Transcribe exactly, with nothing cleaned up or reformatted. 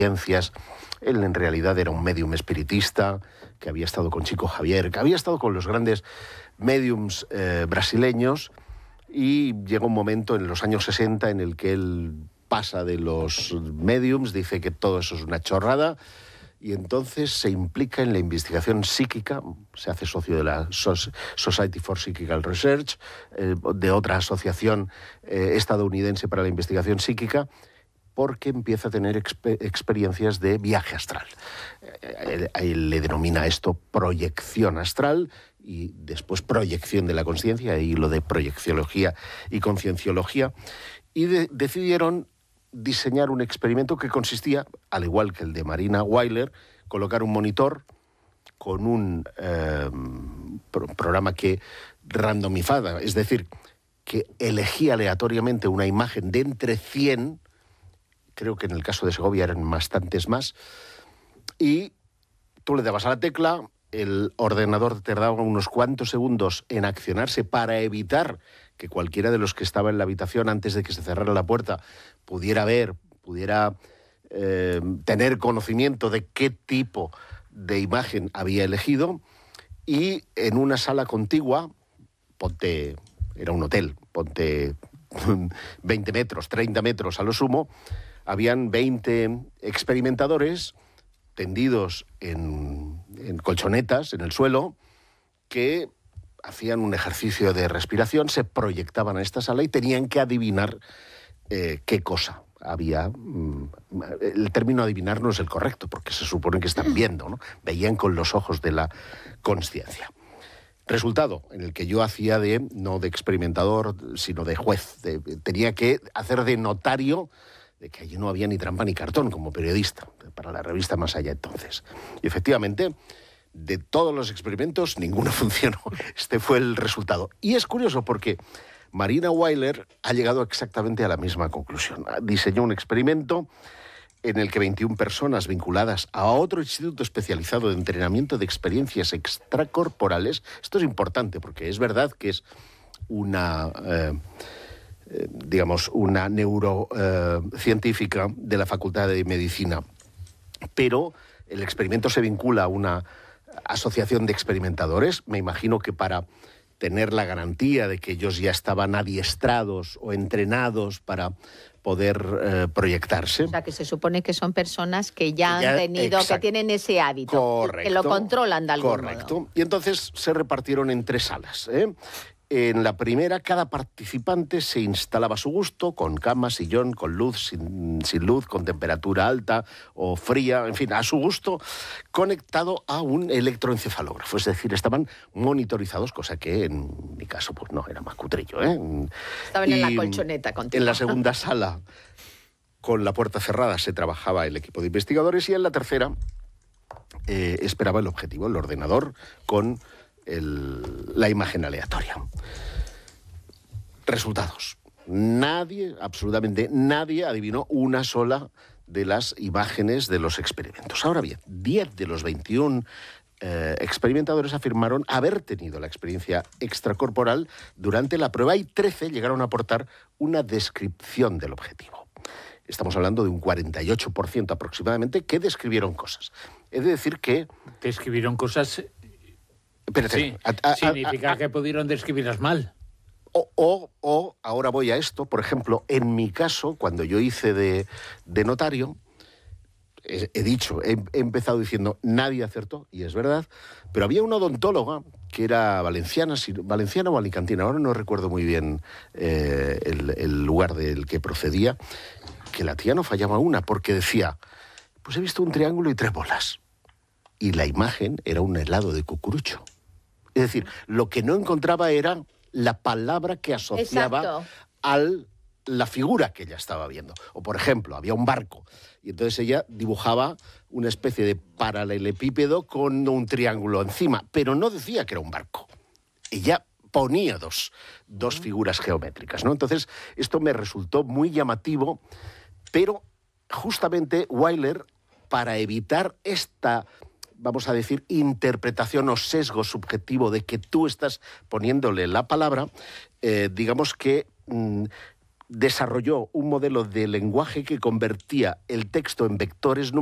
ciencias. Él en realidad era un médium espiritista, que había estado con Chico Javier, que había estado con los grandes médiums eh, brasileños, y llega un momento en los años sesenta en el que él pasa de los médiums, dice que todo eso es una chorrada, y entonces se implica en la investigación psíquica, se hace socio de la Society for Psychical Research, eh, de otra asociación eh, estadounidense para la investigación psíquica, porque empieza a tener exper experiencias de viaje astral. Eh, él le denomina esto proyección astral y después proyección de la conciencia, y lo de proyecciología y concienciología, y de decidieron diseñar un experimento que consistía, al igual que el de Marina Weiler, colocar un monitor con un eh, pro programa que randomizaba, es decir, que elegía aleatoriamente una imagen de entre cien, creo que en el caso de Segovia eran bastantes más, y tú le dabas a la tecla, el ordenador tardaba unos cuantos segundos en accionarse para evitar que cualquiera de los que estaba en la habitación, antes de que se cerrara la puerta, pudiera ver, pudiera eh, tener conocimiento de qué tipo de imagen había elegido, y en una sala contigua, ponte, era un hotel, ponte veinte metros, treinta metros a lo sumo, habían veinte experimentadores tendidos en, en colchonetas en el suelo, que hacían un ejercicio de respiración, se proyectaban a esta sala y tenían que adivinar eh, qué cosa había. El término adivinar no es el correcto, porque se supone que están viendo, ¿no? Veían con los ojos de la consciencia. Resultado, en el que yo hacía de, no de experimentador, sino de juez. De, tenía que hacer de notario de que allí no había ni trampa ni cartón como periodista, para la revista Más Allá entonces. Y efectivamente, de todos los experimentos, ninguno funcionó. Este fue el resultado. Y es curioso porque Marina Weiler ha llegado exactamente a la misma conclusión. Diseñó un experimento en el que veintiuna personas vinculadas a otro instituto especializado de entrenamiento de experiencias extracorporales, esto es importante porque es verdad que es una... Eh, eh, digamos, una neurocientífica eh, de la Facultad de Medicina, pero el experimento se vincula a una asociación de experimentadores, me imagino que para tener la garantía de que ellos ya estaban adiestrados o entrenados para poder eh, proyectarse. O sea, que se supone que son personas que ya, que ya han tenido, exacto, que tienen ese hábito, correcto, que lo controlan de algún correcto. modo. Y entonces se repartieron en tres salas, ¿eh? En la primera, cada participante se instalaba a su gusto, con cama, sillón, con luz, sin, sin luz, con temperatura alta o fría, en fin, a su gusto, conectado a un electroencefalógrafo. Es decir, estaban monitorizados, cosa que en mi caso pues no, era más cutrillo, ¿eh? Estaban y en la colchoneta contigo. En la segunda sala, con la puerta cerrada, se trabajaba el equipo de investigadores, y en la tercera eh, esperaba el objetivo, el ordenador, con El, la imagen aleatoria. Resultados. Nadie, absolutamente nadie, adivinó una sola de las imágenes de los experimentos. Ahora bien, diez de los veintiún eh, experimentadores afirmaron haber tenido la experiencia extracorporal durante la prueba, y trece llegaron a aportar una descripción del objetivo. Estamos hablando de un cuarenta y ocho por ciento aproximadamente que describieron cosas. He de decir que... Describieron cosas... Espérate, sí, a, a, significa a, a, que pudieron describirlas mal. O, o, o, ahora voy a esto, por ejemplo, en mi caso, cuando yo hice de, de notario, he, he dicho, he, he empezado diciendo, nadie acertó, y es verdad, pero había una odontóloga que era valenciana, si, valenciana o alicantina, ahora no recuerdo muy bien eh, el, el lugar del que procedía, que la tía no fallaba una, porque decía, pues he visto un triángulo y tres bolas. Y la imagen era un helado de cucurucho. Es decir, lo que no encontraba era la palabra que asociaba a la figura que ella estaba viendo. O, por ejemplo, había un barco, y entonces ella dibujaba una especie de paralelepípedo con un triángulo encima, pero no decía que era un barco. Ella ponía dos, dos figuras geométricas, ¿no? Entonces, esto me resultó muy llamativo, pero justamente Weiler, para evitar esta... vamos a decir, interpretación o sesgo subjetivo de que tú estás poniéndole la palabra, eh, digamos que mmm, desarrolló un modelo de lenguaje que convertía el texto en vectores